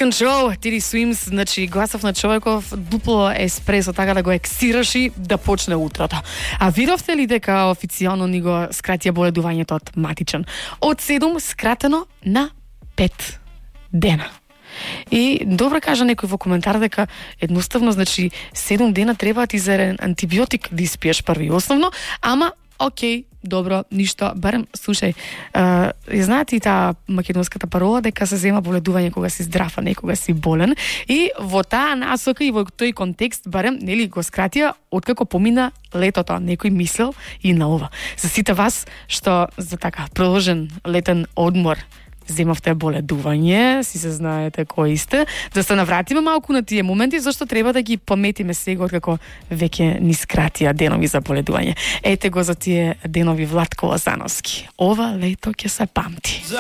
control, Teddy Swims, значи гласов на човеков дупло еспресо, така да го ексираш и да почне утрото. А видовте ли дека официјално ни го скратија боледувањето од матичен? Од 7 скратено на 5 дена. И добро кажа некој во коментар дека едноставно, значи 7 дена треба ти за антибиотик да испиеш први основно, ама окей, добро, ништо, барем, слушај, знаете и таа македонската парола дека се зема боледување кога си здрав, а не кога си болен, и во таа насока и во тој контекст, барем, нели, го скратија откако помина летото, некој мислел и на ова. За сите вас што за така продолжен летен одмор земавте боледување, си се знаете кои сте, да се навратиме малку на тие моменти, зашто треба да ги пометиме сега откако веќе ни скратија денови за боледување. Ете го за тие денови Владко Лозановски. Ова лето ќе се памти.